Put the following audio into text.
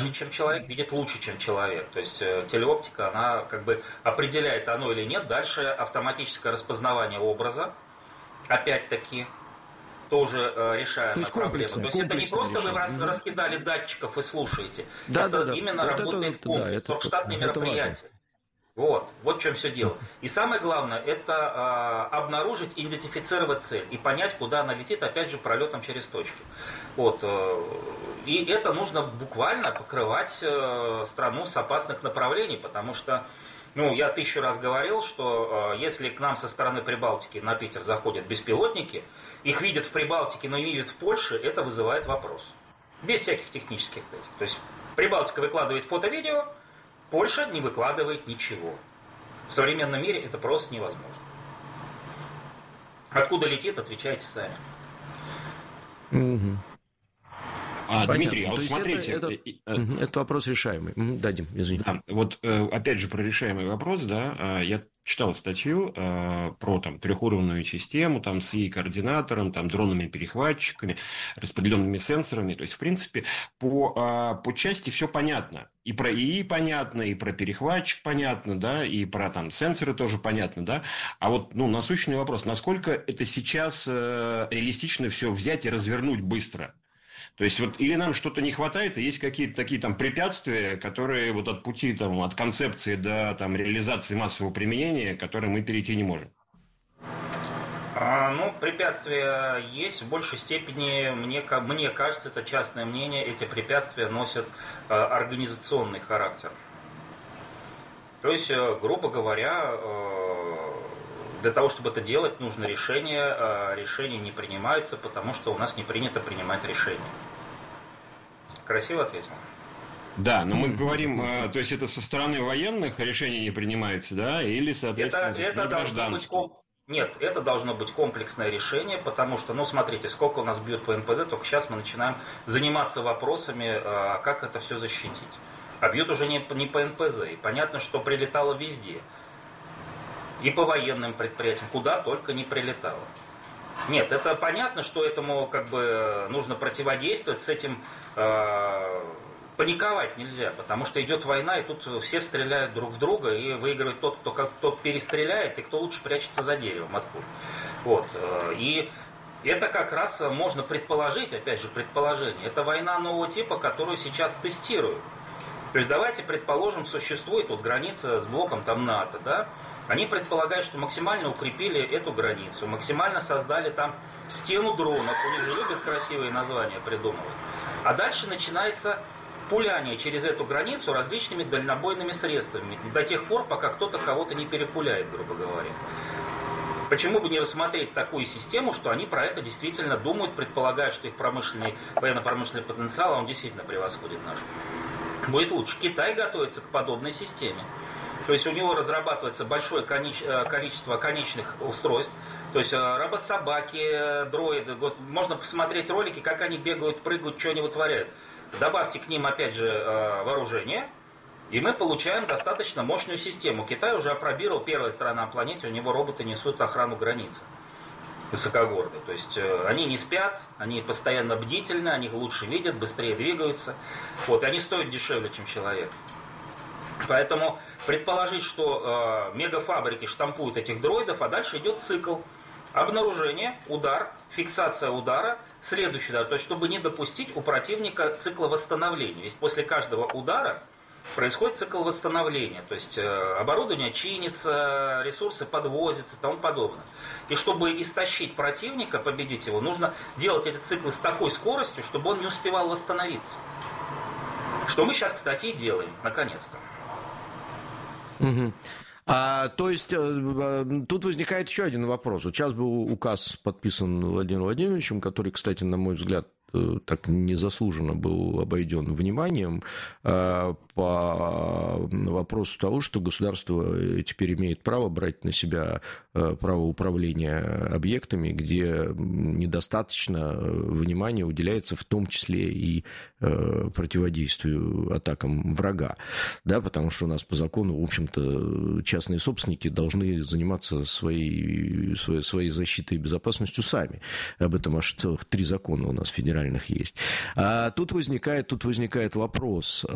хуже, чем человек, видит лучше, чем человек. То есть телеоптика, она как бы определяет, оно или нет. Дальше автоматическое распознавание образа, опять-таки, тоже решаемая проблема. То есть это не просто решение. Вы раскидали датчиков и слушаете. Это именно вот работает комплекс, сверхштатные мероприятия. Вот в чем все дело. И самое главное, это обнаружить, идентифицировать цель и понять, куда она летит, опять же, пролетом через точки. Вот. И это нужно буквально покрывать страну с опасных направлений, потому что, я 1000 раз говорил, что если к нам со стороны Прибалтики на Питер заходят беспилотники, их видят в Прибалтике, но не видят в Польше, это вызывает вопрос. Без всяких технических этих. То есть Прибалтика выкладывает фото-видео, Польша не выкладывает ничего. В современном мире это просто невозможно. Откуда летит, отвечайте сами. Дмитрий, а вот смотрите... Это вопрос решаемый. Дадим, извини. Да, вот опять же про решаемый вопрос, да, я читал статью про трехуровневую систему с ее координатором, дронами-перехватчиками, распределенными сенсорами. То есть, в принципе, по части все понятно. И про ИИ понятно, и про перехватчик понятно, да, и про сенсоры тоже понятно, да. А вот насущный вопрос, насколько это сейчас реалистично все взять и развернуть быстро? То есть, или нам что-то не хватает, и есть какие-то такие препятствия, которые от пути, от концепции до реализации массового применения, которые мы перейти не можем? Препятствия есть. В большей степени, мне кажется, это частное мнение, эти препятствия носят организационный характер. То есть, грубо говоря, для того, чтобы это делать, нужно решение. Решения не принимаются, потому что у нас не принято принимать решения. Красиво ответил? Да, но мы говорим, то есть это со стороны военных решение не принимается, да, или, соответственно, со стороны гражданских? Нет, это должно быть комплексное решение, потому что, смотрите, сколько у нас бьют по НПЗ, только сейчас мы начинаем заниматься вопросами, как это все защитить. А бьют уже не по НПЗ, и понятно, что прилетало везде. И по военным предприятиям, куда только не прилетало. Нет, это понятно, что этому нужно противодействовать, с этим паниковать нельзя, потому что идет война, и тут все стреляют друг в друга, и выигрывает тот, кто перестреляет, и кто лучше прячется за деревом от пуль. Вот. И это как раз можно предположить, опять же, предположение. Это война нового типа, которую сейчас тестируют. То есть давайте предположим, существует граница с блоком НАТО, да? Они предполагают, что максимально укрепили эту границу, максимально создали стену дронов, у них же любят красивые названия придумывать. А дальше начинается пуляние через эту границу различными дальнобойными средствами, до тех пор, пока кто-то кого-то не перепуляет, грубо говоря. Почему бы не рассмотреть такую систему, что они про это действительно думают, предполагая, что их военно-промышленный потенциал, он действительно превосходит наш. Будет лучше. Китай готовится к подобной системе. То есть у него разрабатывается большое количество конечных устройств. То есть робособаки, дроиды. Можно посмотреть ролики, как они бегают, прыгают, что они вытворяют. Добавьте к ним, опять же, вооружение, и мы получаем достаточно мощную систему. Китай уже опробировал, первая страна на планете, у него роботы несут охрану границы. Высокогорные. То есть они не спят, они постоянно бдительны, они лучше видят, быстрее двигаются. И они стоят дешевле, чем человек. Поэтому предположить, что мегафабрики штампуют этих дроидов, а дальше идет цикл. Обнаружение, удар, фиксация удара, следующий удар. То есть, чтобы не допустить у противника цикла восстановления. Ведь после каждого удара происходит цикл восстановления. То есть, оборудование чинится, ресурсы подвозятся и тому подобное. И чтобы истощить противника, победить его, нужно делать эти циклы с такой скоростью, чтобы он не успевал восстановиться. Что мы сейчас, кстати, и делаем, наконец-то. Угу. То есть, тут возникает еще один вопрос. Сейчас был указ подписан Владимиром Владимировичем, который, кстати, на мой взгляд, так незаслуженно был обойден вниманием по вопросу того, что государство теперь имеет право брать на себя право управления объектами, где недостаточно внимания уделяется в том числе и противодействию атакам врага. Да, потому что у нас по закону, в общем-то, частные собственники должны заниматься своей защитой и безопасностью сами. Об этом аж целых 3 закона у нас федеральных есть. А тут возникает вопрос.